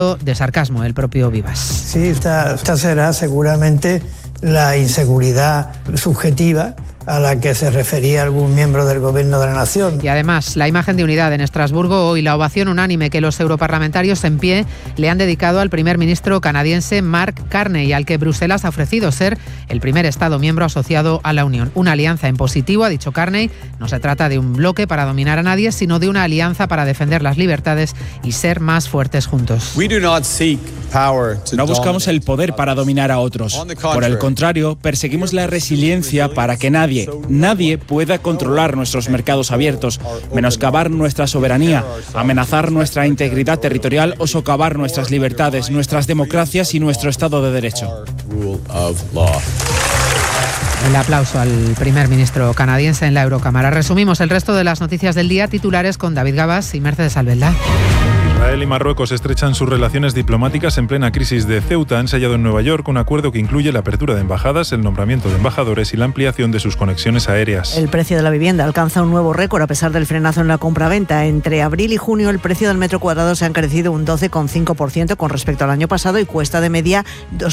de sarcasmo el propio Vivas. Sí, esta será seguramente la inseguridad subjetiva a la que se refería algún miembro del Gobierno de la Nación. Y además, la imagen de unidad en Estrasburgo y la ovación unánime que los europarlamentarios en pie le han dedicado al primer ministro canadiense Mark Carney, al que Bruselas ha ofrecido ser el primer Estado miembro asociado a la Unión. Una alianza en positivo, ha dicho Carney. No se trata de un bloque para dominar a nadie, sino de una alianza para defender las libertades y ser más fuertes juntos. No buscamos el poder para dominar a otros. Por el contrario, perseguimos la resiliencia para que nadie pueda controlar nuestros mercados abiertos, menoscabar nuestra soberanía, amenazar nuestra integridad territorial o socavar nuestras libertades, nuestras democracias y nuestro Estado de Derecho. El aplauso al primer ministro canadiense en la Eurocámara. Resumimos el resto de las noticias del día, titulares con David Gabas y Mercedes Albelda. Israel y Marruecos estrechan sus relaciones diplomáticas en plena crisis de Ceuta. Han sellado en Nueva York un acuerdo que incluye la apertura de embajadas, el nombramiento de embajadores y la ampliación de sus conexiones aéreas. El precio de la vivienda alcanza un nuevo récord a pesar del frenazo en la compraventa. Entre abril y junio el precio del metro cuadrado se ha encarecido un 12,5% con respecto al año pasado y cuesta de media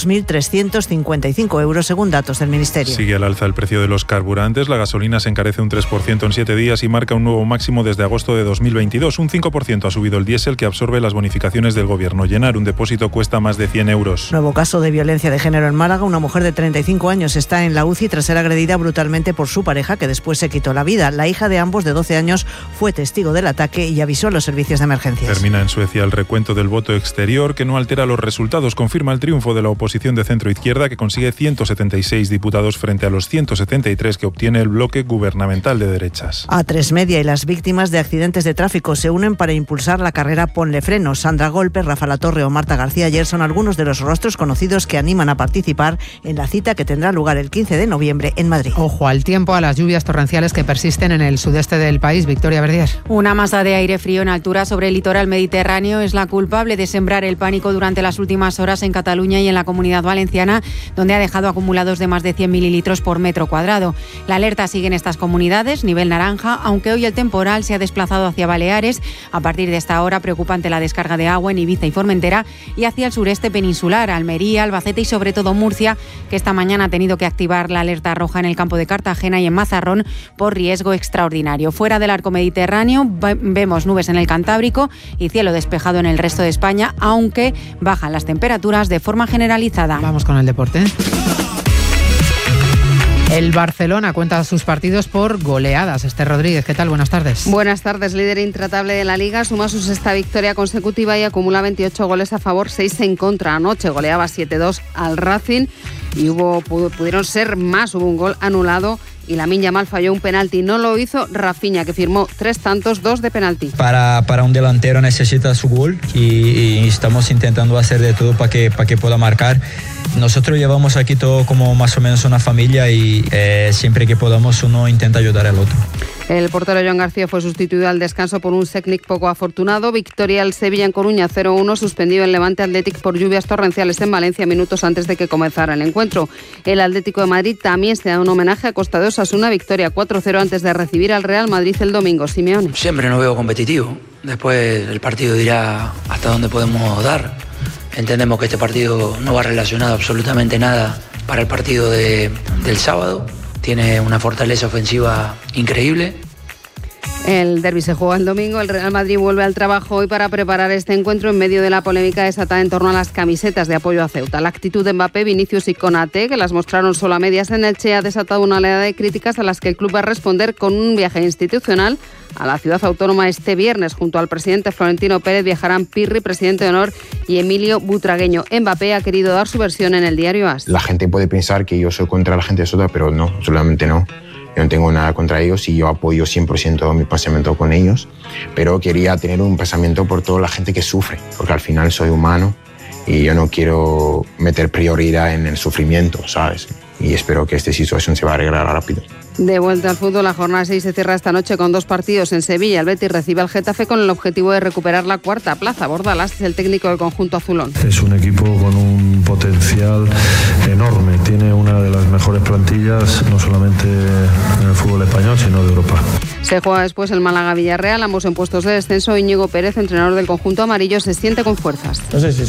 2.355 euros según datos del Ministerio. Sigue al alza el precio de los carburantes. La gasolina se encarece un 3% en 7 días y marca un nuevo máximo desde agosto de 2022. Un 5% ha subido el diésel, que absorbe las bonificaciones del gobierno. Llenar un depósito cuesta más de 100 euros. Nuevo caso de violencia de género en Málaga. Una mujer de 35 años está en la UCI tras ser agredida brutalmente por su pareja, que después se quitó la vida. La hija de ambos, de 12 años, fue testigo del ataque y avisó a los servicios de emergencias. Termina en Suecia el recuento del voto exterior, que no altera los resultados. Confirma el triunfo de la oposición de centro-izquierda, que consigue 176 diputados frente a los 173 que obtiene el bloque gubernamental de derechas. A3 Media y las víctimas de accidentes de tráfico se unen para impulsar la carrera Ponle Freno. Sandra Golpe, Rafa Latorre o Marta García ayer son algunos de los rostros conocidos que animan a participar en la cita que tendrá lugar el 15 de noviembre en Madrid. Ojo al tiempo, a las lluvias torrenciales que persisten en el sudeste del país. Victoria Verdier. Una masa de aire frío en altura sobre el litoral mediterráneo es la culpable de sembrar el pánico durante las últimas horas en Cataluña y en la Comunidad Valenciana, donde ha dejado acumulados de más de 100 mililitros por metro cuadrado. La alerta sigue en estas comunidades, nivel naranja, aunque hoy el temporal se ha desplazado hacia Baleares. A partir de esta hora, preocupante la descarga de agua en Ibiza y Formentera y hacia el sureste peninsular, Almería, Albacete y sobre todo Murcia, que esta mañana ha tenido que activar la alerta roja en el campo de Cartagena y en Mazarrón por riesgo extraordinario. Fuera del arco mediterráneo vemos nubes en el Cantábrico y cielo despejado en el resto de España, aunque bajan las temperaturas de forma generalizada. Vamos con el deporte. El Barcelona cuenta sus partidos por goleadas. Esther Rodríguez, ¿qué tal? Buenas tardes. Buenas tardes. Líder intratable de la Liga, suma su sexta victoria consecutiva y acumula 28 goles a favor, 6 en contra. Anoche goleaba 7-2 al Racing y pudieron ser más. Hubo un gol anulado y Lamine Yamal falló un penalti. No lo hizo Rafinha, que firmó 3 tantos, 2 de penalti. Para un delantero necesita su gol y estamos intentando hacer de todo para que pueda marcar. Nosotros llevamos aquí todo como más o menos una familia y siempre que podamos uno intenta ayudar al otro. El portero Joan García fue sustituido al descanso por un Secnic poco afortunado. Victoria al Sevilla en Coruña 0-1, suspendido el Levante Athletic por lluvias torrenciales en Valencia minutos antes de que comenzara el encuentro. El Atlético de Madrid también se da un homenaje a Costa de Osasuna, victoria 4-0 antes de recibir al Real Madrid el domingo. Simeone. Siempre nos veo competitivo. Después el partido dirá hasta dónde podemos dar. Entendemos que este partido no va relacionado absolutamente nada para el partido del sábado. Tiene una fortaleza ofensiva increíble. El derbi se juega el domingo. El Real Madrid vuelve al trabajo hoy para preparar este encuentro en medio de la polémica desatada en torno a las camisetas de apoyo a Ceuta. La actitud de Mbappé, Vinicius y Konaté, que las mostraron solo a medias en Elche, ha desatado una oleada de críticas a las que el club va a responder con un viaje institucional a la ciudad autónoma este viernes. Junto al presidente Florentino Pérez viajarán Pirri, presidente de honor, y Emilio Butragueño. Mbappé ha querido dar su versión en el diario AS. La gente puede pensar que yo soy contra la gente de Ceuta, pero no, solamente no. Yo no tengo nada contra ellos y yo apoyo 100% mi pensamiento con ellos, pero quería tener un pensamiento por toda la gente que sufre, porque al final soy humano y yo no quiero meter prioridad en el sufrimiento, ¿sabes? y espero que esta situación se va a arreglar rápido. De vuelta al fútbol, la jornada 6 se cierra esta noche con 2 partidos en Sevilla. El Betis recibe al Getafe con el objetivo de recuperar la cuarta plaza. Bordalás es el técnico del conjunto azulón. Es un equipo con un potencial enorme. Tiene una de las mejores plantillas, no solamente en el fútbol español, sino de Europa. Se juega después el Málaga-Villarreal, ambos en puestos de descenso. Íñigo Pérez, entrenador del conjunto amarillo, se siente con fuerzas. No sé si